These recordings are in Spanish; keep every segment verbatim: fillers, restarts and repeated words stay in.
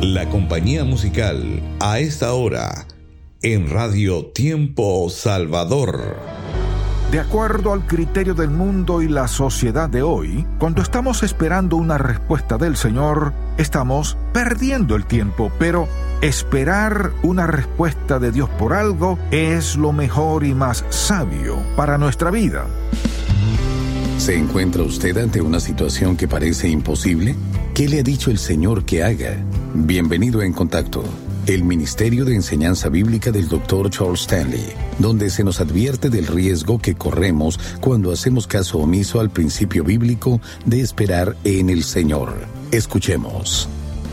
La compañía musical a esta hora en Radio Tiempo Salvador. De acuerdo al criterio del mundo y la sociedad de hoy, cuando estamos esperando una respuesta del Señor, estamos perdiendo el tiempo, pero esperar una respuesta de Dios por algo es lo mejor y más sabio para nuestra vida. ¿Se encuentra usted ante una situación que parece imposible? ¿Qué le ha dicho el Señor que haga? Bienvenido a En Contacto, el Ministerio de Enseñanza Bíblica del doctor Charles Stanley, donde se nos advierte del riesgo que corremos cuando hacemos caso omiso al principio bíblico de esperar en el Señor. Escuchemos.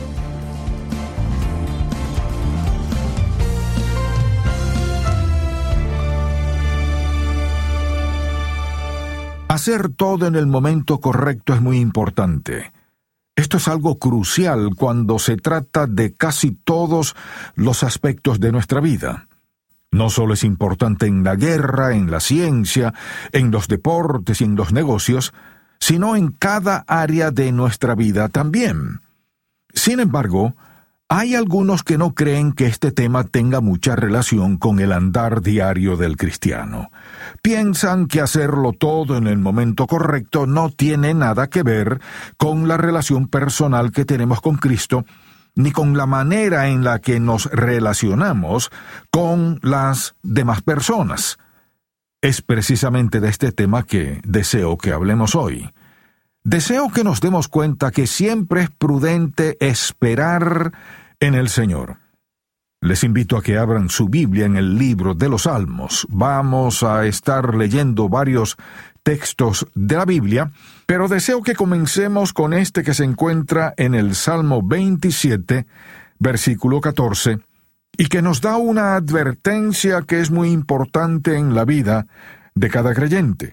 Hacer todo en el momento correcto es muy importante. Esto es algo crucial cuando se trata de casi todos los aspectos de nuestra vida. No solo es importante en la guerra, en la ciencia, en los deportes y en los negocios, sino en cada área de nuestra vida también. Sin embargo, hay algunos que no creen que este tema tenga mucha relación con el andar diario del cristiano. Piensan que hacerlo todo en el momento correcto no tiene nada que ver con la relación personal que tenemos con Cristo, ni con la manera en la que nos relacionamos con las demás personas. Es precisamente de este tema que deseo que hablemos hoy. Deseo que nos demos cuenta que siempre es prudente esperar en el Señor. Les invito a que abran su Biblia en el libro de los Salmos. Vamos a estar leyendo varios textos de la Biblia, pero deseo que comencemos con este que se encuentra en el Salmo veintisiete, versículo catorce, y que nos da una advertencia que es muy importante en la vida de cada creyente.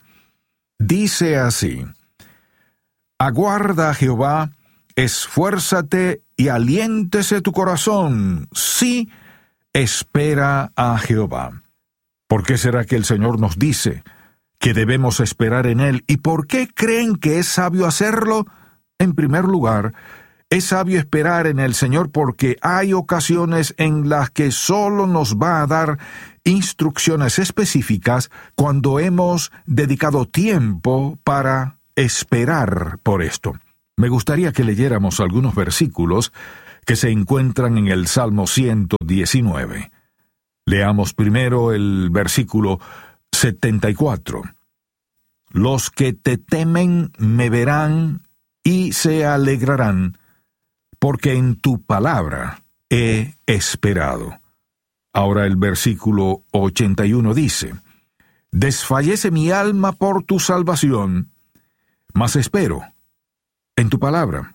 Dice así: Aguarda a Jehová, esfuérzate y aliéntese tu corazón. Sí, espera a Jehová. ¿Por qué será que el Señor nos dice que debemos esperar en Él? ¿Y por qué creen que es sabio hacerlo? En primer lugar, es sabio esperar en el Señor porque hay ocasiones en las que solo nos va a dar instrucciones específicas cuando hemos dedicado tiempo para esperar por esto. Me gustaría que leyéramos algunos versículos que se encuentran en el Salmo ciento diecinueve. Leamos primero el versículo setenta y cuatro. Los que te temen me verán y se alegrarán, porque en tu palabra he esperado. Ahora el versículo ochenta y uno dice: Desfallece mi alma por tu salvación, mas espero en tu palabra.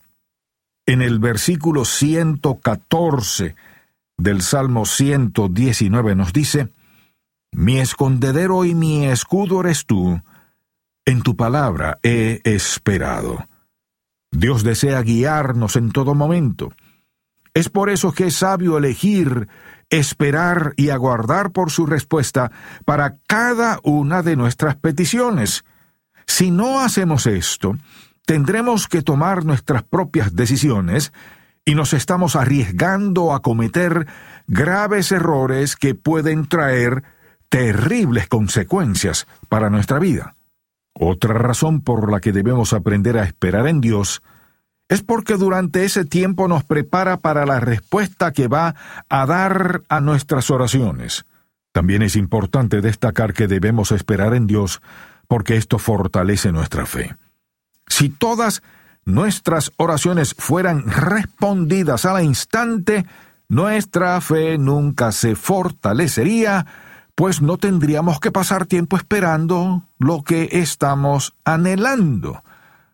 En el versículo ciento catorce del Salmo ciento diecinueve nos dice: Mi escondedero y mi escudo eres tú, en tu palabra he esperado. Dios desea guiarnos en todo momento. Es por eso que es sabio elegir, esperar y aguardar por su respuesta para cada una de nuestras peticiones. Si no hacemos esto, tendremos que tomar nuestras propias decisiones y nos estamos arriesgando a cometer graves errores que pueden traer terribles consecuencias para nuestra vida. Otra razón por la que debemos aprender a esperar en Dios es porque durante ese tiempo nos prepara para la respuesta que va a dar a nuestras oraciones. También es importante destacar que debemos esperar en Dios porque esto fortalece nuestra fe. Si todas nuestras oraciones fueran respondidas al instante, nuestra fe nunca se fortalecería, pues no tendríamos que pasar tiempo esperando lo que estamos anhelando.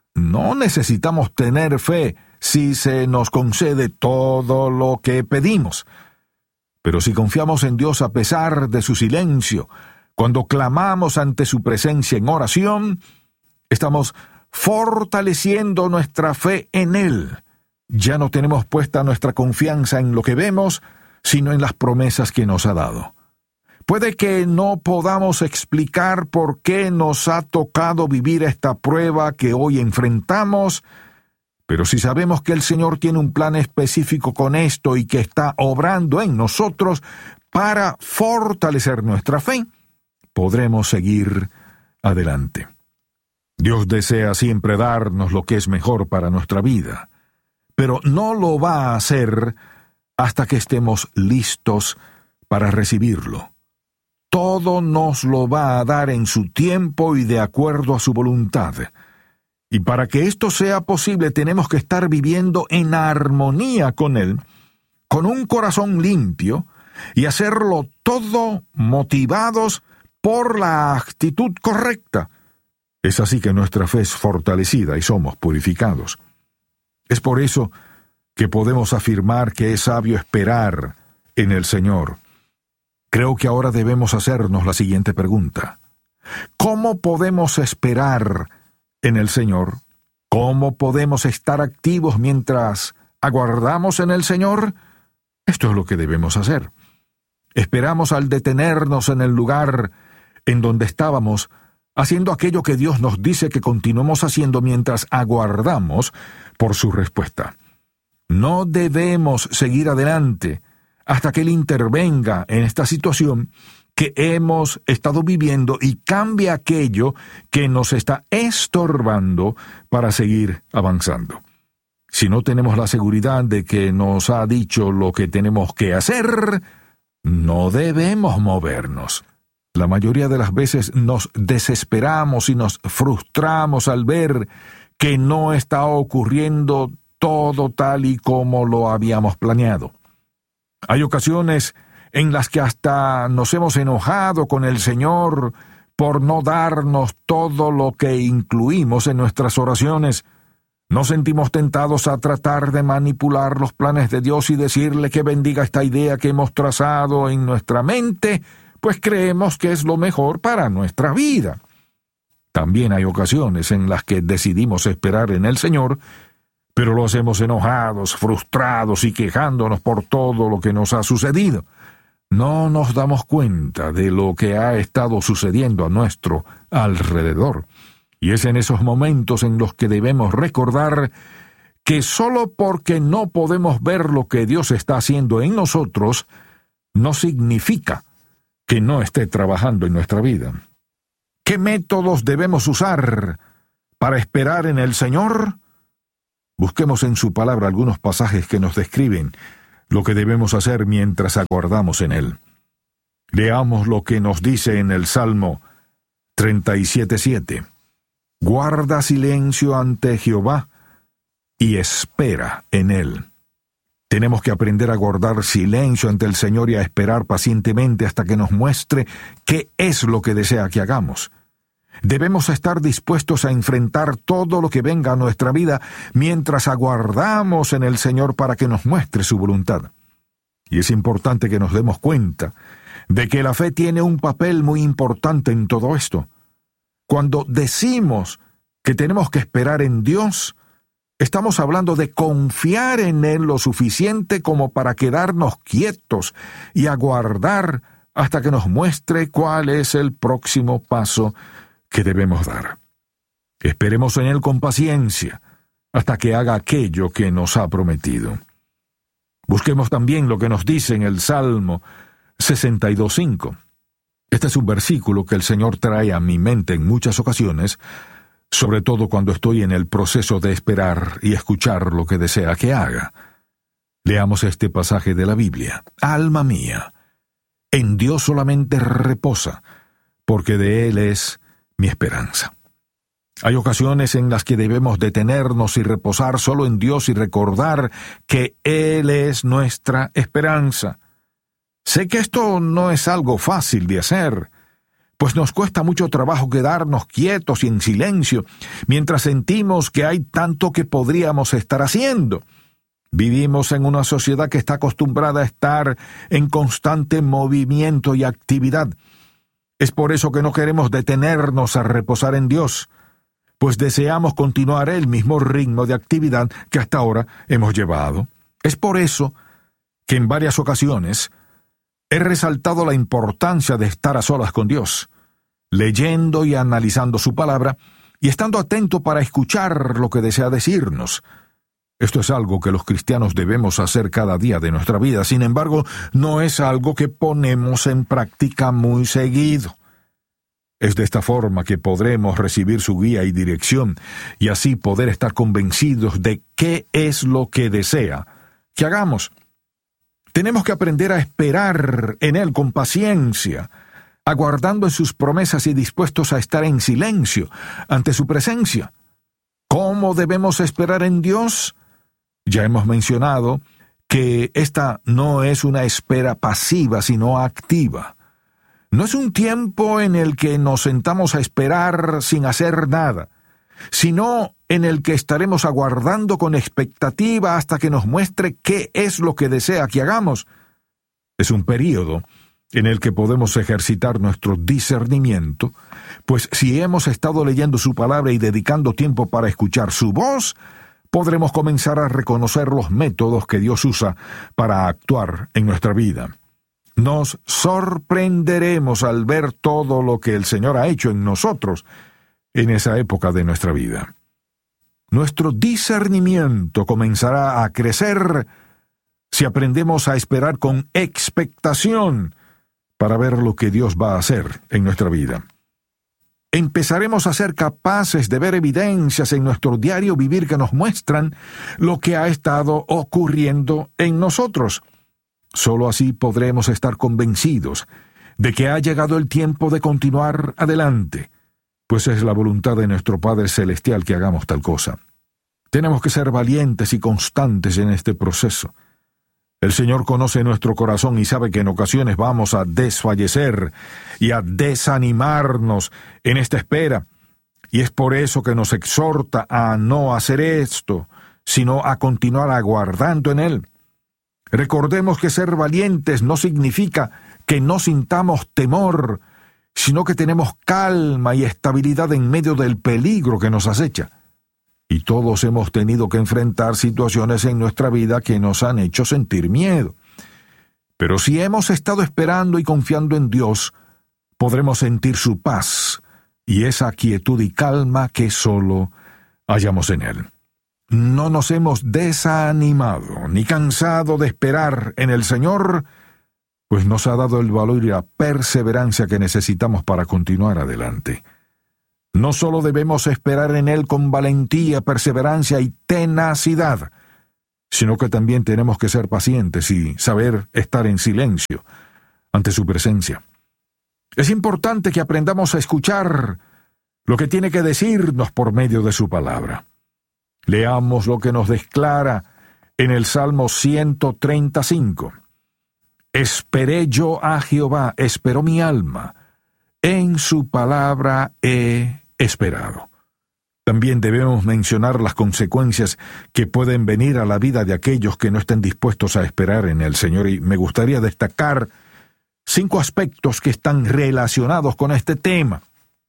No necesitamos tener fe si se nos concede todo lo que pedimos. Pero si confiamos en Dios a pesar de su silencio, cuando clamamos ante su presencia en oración, estamos fortaleciendo nuestra fe en Él. Ya no tenemos puesta nuestra confianza en lo que vemos, sino en las promesas que nos ha dado. Puede que no podamos explicar por qué nos ha tocado vivir esta prueba que hoy enfrentamos, Pero si sabemos que el Señor tiene un plan específico con esto y que está obrando en nosotros para fortalecer nuestra fe, podremos seguir adelante. Dios desea siempre darnos lo que es mejor para nuestra vida, pero no lo va a hacer hasta que estemos listos para recibirlo. Todo nos lo va a dar en su tiempo y de acuerdo a su voluntad. Y para que esto sea posible tenemos que estar viviendo en armonía con Él, con un corazón limpio, y hacerlo todo motivados por la actitud correcta. Es así que nuestra fe es fortalecida y somos purificados. Es por eso que podemos afirmar que es sabio esperar en el Señor. Creo que ahora debemos hacernos la siguiente pregunta. ¿Cómo podemos esperar en el Señor? ¿Cómo podemos estar activos mientras aguardamos en el Señor? Esto es lo que debemos hacer. Esperamos al detenernos en el lugar en donde estábamos, haciendo aquello que Dios nos dice que continuemos haciendo mientras aguardamos por su respuesta. No debemos seguir adelante hasta que Él intervenga en esta situación que hemos estado viviendo y cambie aquello que nos está estorbando para seguir avanzando. Si no tenemos la seguridad de que nos ha dicho lo que tenemos que hacer, no debemos movernos. La mayoría de las veces nos desesperamos y nos frustramos al ver que no está ocurriendo todo tal y como lo habíamos planeado. Hay ocasiones en las que hasta nos hemos enojado con el Señor por no darnos todo lo que incluimos en nuestras oraciones. Nos sentimos tentados a tratar de manipular los planes de Dios y decirle que bendiga esta idea que hemos trazado en nuestra mente, pues creemos que es lo mejor para nuestra vida. También hay ocasiones en las que decidimos esperar en el Señor, pero lo hacemos enojados, frustrados y quejándonos por todo lo que nos ha sucedido. No nos damos cuenta de lo que ha estado sucediendo a nuestro alrededor. Y es en esos momentos en los que debemos recordar que solo porque no podemos ver lo que Dios está haciendo en nosotros, no significa que no esté trabajando en nuestra vida. ¿Qué métodos debemos usar para esperar en el Señor? Busquemos en su palabra algunos pasajes que nos describen lo que debemos hacer mientras aguardamos en Él. Leamos lo que nos dice en el Salmo treinta y siete siete. Guarda silencio ante Jehová y espera en Él. Tenemos que aprender a guardar silencio ante el Señor y a esperar pacientemente hasta que nos muestre qué es lo que desea que hagamos. Debemos estar dispuestos a enfrentar todo lo que venga a nuestra vida mientras aguardamos en el Señor para que nos muestre su voluntad. Y es importante que nos demos cuenta de que la fe tiene un papel muy importante en todo esto. Cuando decimos que tenemos que esperar en Dios, estamos hablando de confiar en Él lo suficiente como para quedarnos quietos y aguardar hasta que nos muestre cuál es el próximo paso que debemos dar. Esperemos en Él con paciencia hasta que haga aquello que nos ha prometido. Busquemos también lo que nos dice en el Salmo sesenta y dos cinco. Este es un versículo que el Señor trae a mi mente en muchas ocasiones, sobre todo cuando estoy en el proceso de esperar y escuchar lo que desea que haga. Leamos este pasaje de la Biblia. Alma mía, en Dios solamente reposa, porque de Él es mi esperanza. Hay ocasiones en las que debemos detenernos y reposar solo en Dios y recordar que Él es nuestra esperanza. Sé que esto no es algo fácil de hacer, pues nos cuesta mucho trabajo quedarnos quietos y en silencio, mientras sentimos que hay tanto que podríamos estar haciendo. Vivimos en una sociedad que está acostumbrada a estar en constante movimiento y actividad. Es por eso que no queremos detenernos a reposar en Dios, pues deseamos continuar el mismo ritmo de actividad que hasta ahora hemos llevado. Es por eso que en varias ocasiones he resaltado la importancia de estar a solas con Dios, leyendo y analizando su palabra y estando atento para escuchar lo que desea decirnos. Esto es algo que los cristianos debemos hacer cada día de nuestra vida. Sin embargo, no es algo que ponemos en práctica muy seguido. Es de esta forma que podremos recibir su guía y dirección y así poder estar convencidos de qué es lo que desea que hagamos. Tenemos que aprender a esperar en Él con paciencia, aguardando en sus promesas y dispuestos a estar en silencio ante su presencia. ¿Cómo debemos esperar en Dios? Ya hemos mencionado que esta no es una espera pasiva, sino activa. No es un tiempo en el que nos sentamos a esperar sin hacer nada, sino en el que estaremos aguardando con expectativa hasta que nos muestre qué es lo que desea que hagamos. Es un período en el que podemos ejercitar nuestro discernimiento, pues si hemos estado leyendo su palabra y dedicando tiempo para escuchar su voz, podremos comenzar a reconocer los métodos que Dios usa para actuar en nuestra vida. Nos sorprenderemos al ver todo lo que el Señor ha hecho en nosotros en esa época de nuestra vida. Nuestro discernimiento comenzará a crecer si aprendemos a esperar con expectación para ver lo que Dios va a hacer en nuestra vida. Empezaremos a ser capaces de ver evidencias en nuestro diario vivir que nos muestran lo que ha estado ocurriendo en nosotros. Solo así podremos estar convencidos de que ha llegado el tiempo de continuar adelante, pues es la voluntad de nuestro Padre Celestial que hagamos tal cosa. Tenemos que ser valientes y constantes en este proceso. El Señor conoce nuestro corazón y sabe que en ocasiones vamos a desfallecer y a desanimarnos en esta espera, y es por eso que nos exhorta a no hacer esto, sino a continuar aguardando en Él. Recordemos que ser valientes no significa que no sintamos temor, sino que tenemos calma y estabilidad en medio del peligro que nos acecha. Y todos hemos tenido que enfrentar situaciones en nuestra vida que nos han hecho sentir miedo. Pero si hemos estado esperando y confiando en Dios, podremos sentir su paz y esa quietud y calma que solo hallamos en Él. No nos hemos desanimado ni cansado de esperar en el Señor, pues nos ha dado el valor y la perseverancia que necesitamos para continuar adelante. No solo debemos esperar en Él con valentía, perseverancia y tenacidad, sino que también tenemos que ser pacientes y saber estar en silencio ante su presencia. Es importante que aprendamos a escuchar lo que tiene que decirnos por medio de su palabra. Leamos lo que nos declara en el Salmo ciento treinta y cinco. Esperé yo a Jehová, esperó mi alma, en su palabra he esperado. También debemos mencionar las consecuencias que pueden venir a la vida de aquellos que no estén dispuestos a esperar en el Señor, y me gustaría destacar cinco aspectos que están relacionados con este tema.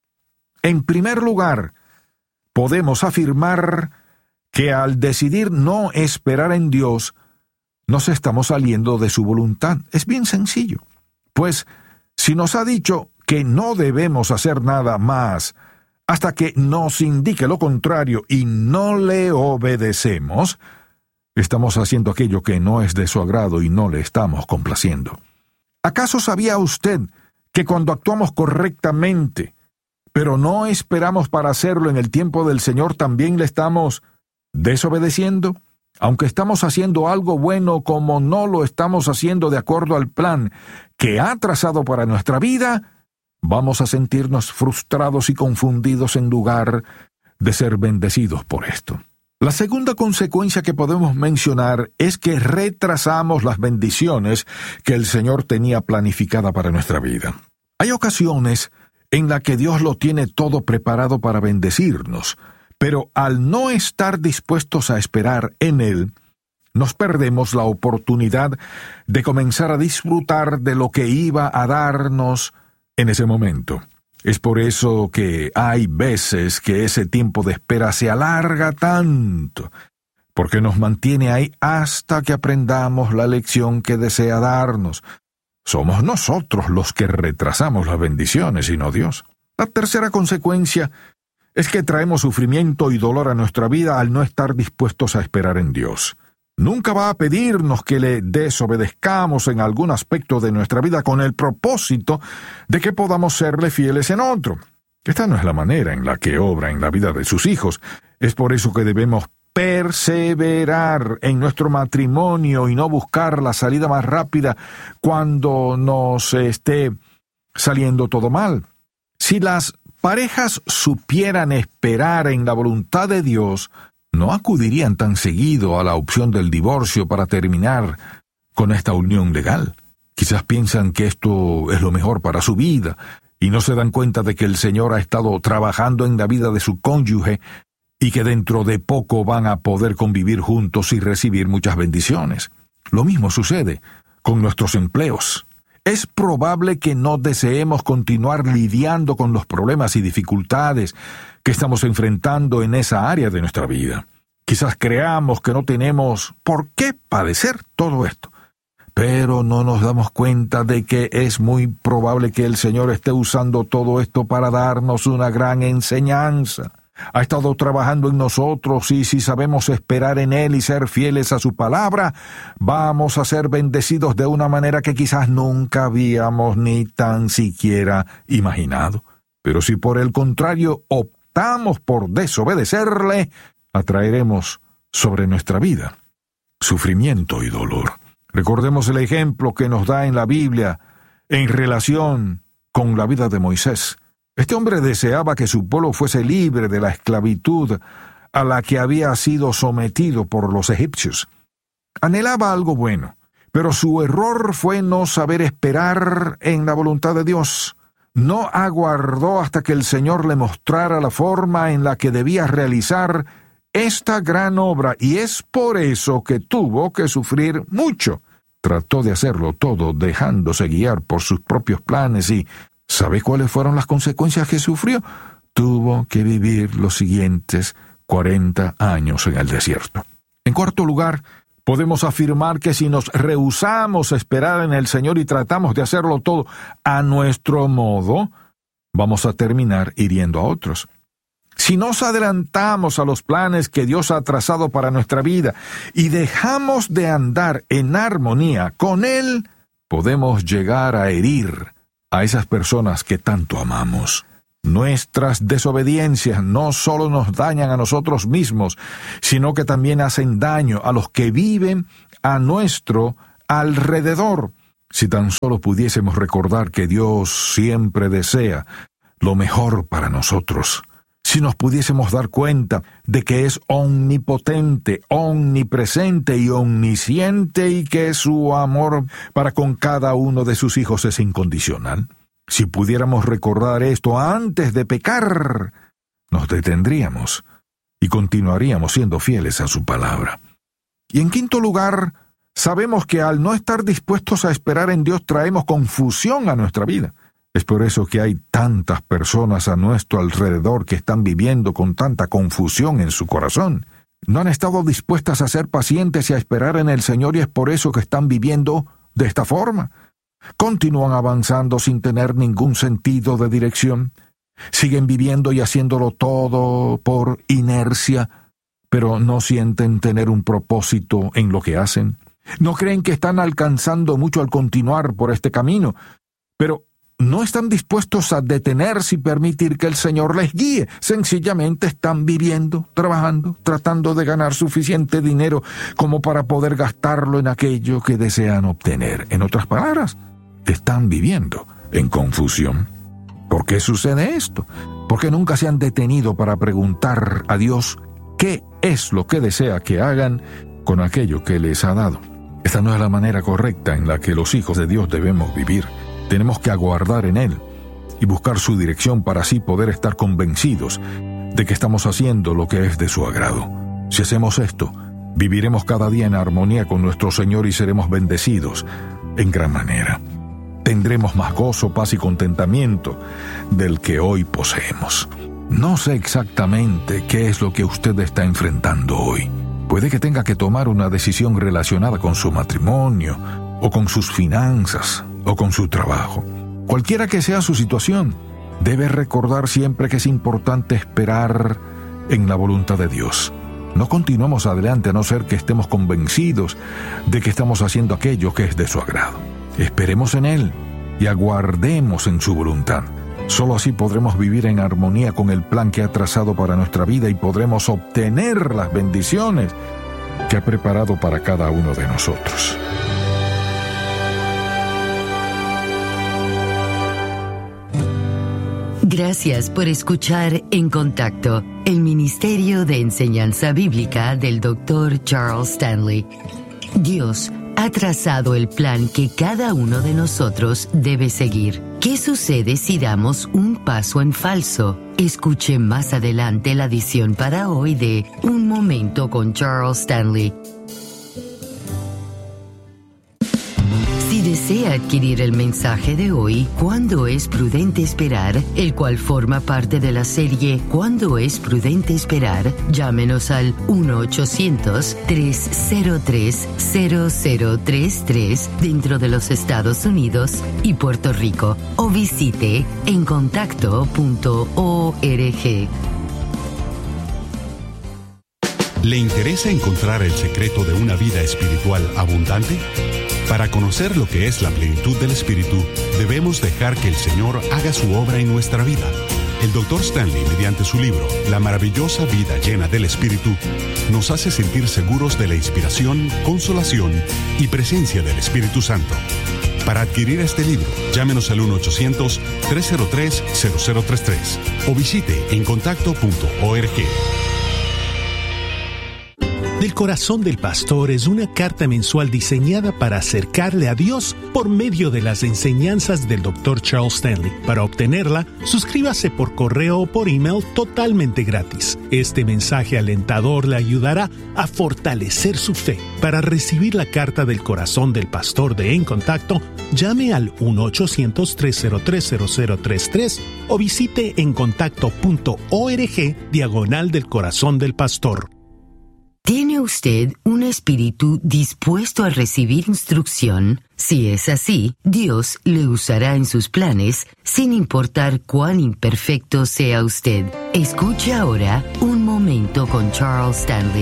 En primer lugar, podemos afirmar que al decidir no esperar en Dios, nos estamos saliendo de su voluntad. Es bien sencillo, pues si nos ha dicho que no debemos hacer nada más hasta que nos indique lo contrario y no le obedecemos, estamos haciendo aquello que no es de su agrado y no le estamos complaciendo. ¿Acaso sabía usted que cuando actuamos correctamente, pero no esperamos para hacerlo en el tiempo del Señor, también le estamos desobedeciendo? Aunque estamos haciendo algo bueno, como no lo estamos haciendo de acuerdo al plan que ha trazado para nuestra vida, vamos a sentirnos frustrados y confundidos en lugar de ser bendecidos por esto. La segunda consecuencia que podemos mencionar es que retrasamos las bendiciones que el Señor tenía planificada para nuestra vida. Hay ocasiones en las que Dios lo tiene todo preparado para bendecirnos, pero al no estar dispuestos a esperar en Él, nos perdemos la oportunidad de comenzar a disfrutar de lo que iba a darnos en ese momento. Es por eso que hay veces que ese tiempo de espera se alarga tanto, porque nos mantiene ahí hasta que aprendamos la lección que desea darnos. Somos nosotros los que retrasamos las bendiciones y no Dios. La tercera consecuencia es que traemos sufrimiento y dolor a nuestra vida al no estar dispuestos a esperar en Dios. Nunca va a pedirnos que le desobedezcamos en algún aspecto de nuestra vida con el propósito de que podamos serle fieles en otro. Esta no es la manera en la que obra en la vida de sus hijos. Es por eso que debemos perseverar en nuestro matrimonio y no buscar la salida más rápida cuando nos esté saliendo todo mal. Si las parejas supieran esperar en la voluntad de Dios, no acudirían tan seguido a la opción del divorcio para terminar con esta unión legal. Quizás piensan que esto es lo mejor para su vida y no se dan cuenta de que el Señor ha estado trabajando en la vida de su cónyuge y que dentro de poco van a poder convivir juntos y recibir muchas bendiciones. Lo mismo sucede con nuestros empleos. Es probable que no deseemos continuar lidiando con los problemas y dificultades que estamos enfrentando en esa área de nuestra vida. Quizás creamos que no tenemos por qué padecer todo esto, pero no nos damos cuenta de que es muy probable que el Señor esté usando todo esto para darnos una gran enseñanza. Ha estado trabajando en nosotros y si sabemos esperar en Él y ser fieles a su palabra, vamos a ser bendecidos de una manera que quizás nunca habíamos ni tan siquiera imaginado. Pero si por el contrario optamos por desobedecerle, atraeremos sobre nuestra vida sufrimiento y dolor. Recordemos el ejemplo que nos da en la Biblia en relación con la vida de Moisés. Este hombre deseaba que su pueblo fuese libre de la esclavitud a la que había sido sometido por los egipcios. Anhelaba algo bueno, pero su error fue no saber esperar en la voluntad de Dios. No aguardó hasta que el Señor le mostrara la forma en la que debía realizar esta gran obra, y es por eso que tuvo que sufrir mucho. Trató de hacerlo todo dejándose guiar por sus propios planes y ¿sabe cuáles fueron las consecuencias que sufrió? Tuvo que vivir los siguientes cuarenta años en el desierto. En cuarto lugar, podemos afirmar que si nos rehusamos a esperar en el Señor y tratamos de hacerlo todo a nuestro modo, vamos a terminar hiriendo a otros. Si nos adelantamos a los planes que Dios ha trazado para nuestra vida y dejamos de andar en armonía con Él, podemos llegar a herir a esas personas que tanto amamos. Nuestras desobediencias no solo nos dañan a nosotros mismos, sino que también hacen daño a los que viven a nuestro alrededor. Si tan solo pudiésemos recordar que Dios siempre desea lo mejor para nosotros. Si nos pudiésemos dar cuenta de que es omnipotente, omnipresente y omnisciente y que su amor para con cada uno de sus hijos es incondicional. Si pudiéramos recordar esto antes de pecar, nos detendríamos y continuaríamos siendo fieles a su palabra. Y en quinto lugar, sabemos que al no estar dispuestos a esperar en Dios traemos confusión a nuestra vida. Es por eso que hay tantas personas a nuestro alrededor que están viviendo con tanta confusión en su corazón. No han estado dispuestas a ser pacientes y a esperar en el Señor y es por eso que están viviendo de esta forma. Continúan avanzando sin tener ningún sentido de dirección. Siguen viviendo y haciéndolo todo por inercia, pero no sienten tener un propósito en lo que hacen. No creen que están alcanzando mucho al continuar por este camino, pero no están dispuestos a detenerse y permitir que el Señor les guíe. Sencillamente están viviendo, trabajando, tratando de ganar suficiente dinero como para poder gastarlo en aquello que desean obtener. En otras palabras, están viviendo en confusión. ¿Por qué sucede esto? Porque nunca se han detenido para preguntar a Dios qué es lo que desea que hagan con aquello que les ha dado. Esta no es la manera correcta en la que los hijos de Dios debemos vivir. Tenemos que aguardar en Él y buscar su dirección para así poder estar convencidos de que estamos haciendo lo que es de su agrado. Si hacemos esto, viviremos cada día en armonía con nuestro Señor y seremos bendecidos en gran manera. Tendremos más gozo, paz y contentamiento del que hoy poseemos. No sé exactamente qué es lo que usted está enfrentando hoy. Puede que tenga que tomar una decisión relacionada con su matrimonio, o con sus finanzas, o con su trabajo. Cualquiera que sea su situación, debe recordar siempre que es importante esperar en la voluntad de Dios. No continuemos adelante a no ser que estemos convencidos de que estamos haciendo aquello que es de su agrado. Esperemos en Él y aguardemos en su voluntad. Solo así podremos vivir en armonía con el plan que ha trazado para nuestra vida y podremos obtener las bendiciones que ha preparado para cada uno de nosotros. Gracias por escuchar En Contacto, el Ministerio de Enseñanza Bíblica del doctor Charles Stanley. Dios ha trazado el plan que cada uno de nosotros debe seguir. ¿Qué sucede si damos un paso en falso? Escuche más adelante la edición para hoy de Un Momento con Charles Stanley. Si desea adquirir el mensaje de hoy, ¿Cuándo es prudente esperar?, el cual forma parte de la serie ¿Cuándo es prudente esperar?, llámenos al uno ochocientos, tres cero tres, cero cero tres tres dentro de los Estados Unidos y Puerto Rico o visite en contacto punto org. ¿Le interesa encontrar el secreto de una vida espiritual abundante? Para conocer lo que es la plenitud del Espíritu, debemos dejar que el Señor haga su obra en nuestra vida. El doctor Stanley, mediante su libro, La maravillosa vida llena del Espíritu, nos hace sentir seguros de la inspiración, consolación y presencia del Espíritu Santo. Para adquirir este libro, llámenos al uno ochocientos, tres cero tres, cero cero tres tres o visite en contacto punto org. Del Corazón del Pastor es una carta mensual diseñada para acercarle a Dios por medio de las enseñanzas del doctor Charles Stanley. Para obtenerla, suscríbase por correo o por email totalmente gratis. Este mensaje alentador le ayudará a fortalecer su fe. Para recibir la carta del Corazón del Pastor de En Contacto, llame al uno ochocientos, tres cero tres, cero cero tres tres o visite en contacto punto org diagonal del Corazón del Pastor. ¿Tiene usted un espíritu dispuesto a recibir instrucción? Si es así, Dios le usará en sus planes, sin importar cuán imperfecto sea usted. Escuche ahora Un Momento con Charles Stanley.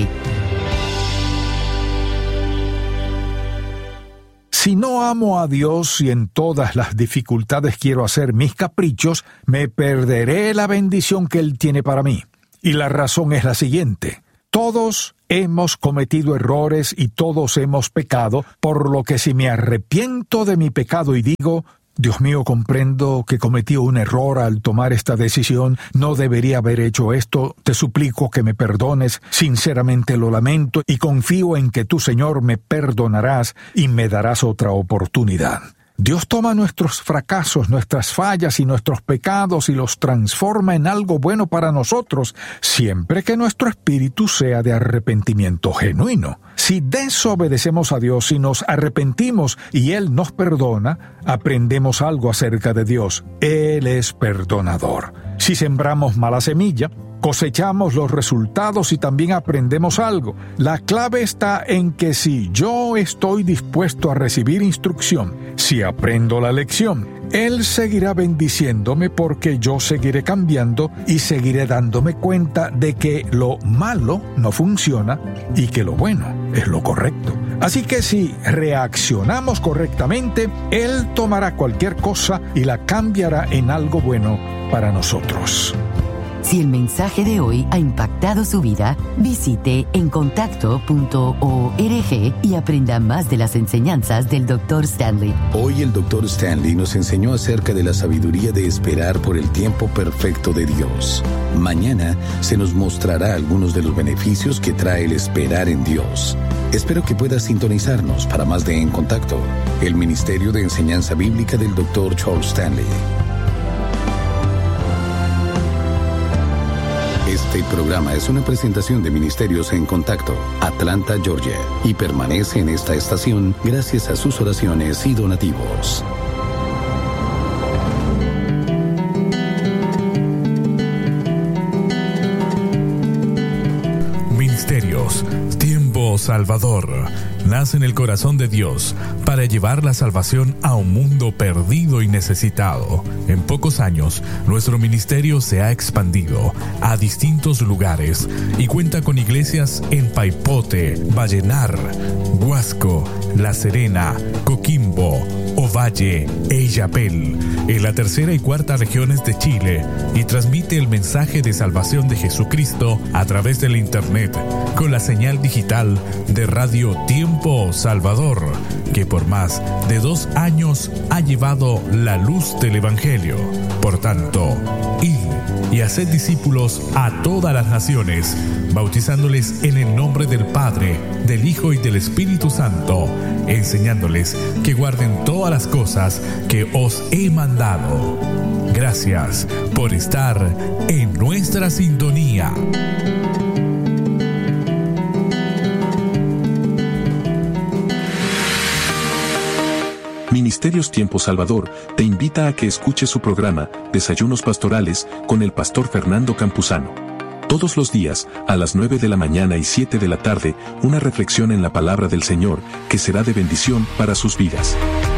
Si no amo a Dios y en todas las dificultades quiero hacer mis caprichos, me perderé la bendición que Él tiene para mí. Y la razón es la siguiente. Todos hemos cometido errores y todos hemos pecado, por lo que si me arrepiento de mi pecado y digo, Dios mío, comprendo que cometí un error al tomar esta decisión, no debería haber hecho esto, te suplico que me perdones, sinceramente lo lamento y confío en que tú, Señor, me perdonarás y me darás otra oportunidad. Dios toma nuestros fracasos, nuestras fallas y nuestros pecados y los transforma en algo bueno para nosotros, siempre que nuestro espíritu sea de arrepentimiento genuino. Si desobedecemos a Dios y nos arrepentimos y Él nos perdona, aprendemos algo acerca de Dios. Él es perdonador. Si sembramos mala semilla, cosechamos los resultados y también aprendemos algo. La clave está en que si yo estoy dispuesto a recibir instrucción, si aprendo la lección, Él seguirá bendiciéndome porque yo seguiré cambiando y seguiré dándome cuenta de que lo malo no funciona y que lo bueno es lo correcto. Así que si reaccionamos correctamente, Él tomará cualquier cosa y la cambiará en algo bueno para nosotros. Si el mensaje de hoy ha impactado su vida, visite en contacto punto org y aprenda más de las enseñanzas del doctor Stanley. Hoy el doctor Stanley nos enseñó acerca de la sabiduría de esperar por el tiempo perfecto de Dios. Mañana se nos mostrará algunos de los beneficios que trae el esperar en Dios. Espero que puedas sintonizarnos para más de En Contacto, el Ministerio de Enseñanza Bíblica del doctor Charles Stanley. Este programa es una presentación de Ministerios En Contacto, Atlanta, Georgia, y permanece en esta estación gracias a sus oraciones y donativos. Ministerios Tiempo Salvador, nace en el corazón de Dios para llevar la salvación a un mundo perdido y necesitado. En pocos años, nuestro ministerio se ha expandido a distintos lugares y cuenta con iglesias en Paipote, Vallenar, Huasco, La Serena, Coquimbo, Ovalle e Illapel, en la tercera y cuarta regiones de Chile, y transmite el mensaje de salvación de Jesucristo a través del Internet, con la señal digital de Radio Tiempo Salvador, que por más de dos años ha llevado la luz del Evangelio. Por tanto, id y haced discípulos a todas las naciones, bautizándoles en el nombre del Padre, del Hijo y del Espíritu Santo, enseñándoles que guarden todas las cosas que os he mandado. Gracias por estar en nuestra sintonía. Ministerios Tiempo Salvador te invita a que escuches su programa Desayunos Pastorales con el pastor Fernando Campuzano. Todos los días, a las nueve de la mañana y siete de la tarde, una reflexión en la palabra del Señor que será de bendición para sus vidas.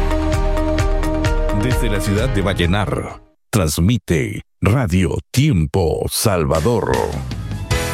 Desde la ciudad de Vallenar, transmite Radio Tiempo Salvador.